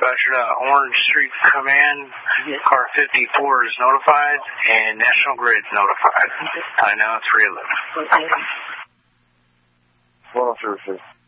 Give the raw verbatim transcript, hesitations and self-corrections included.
Dispatcher to Orange Street Command. Car fifty-four is notified, and National Grid's notified. I know it's three eleven. Well, services.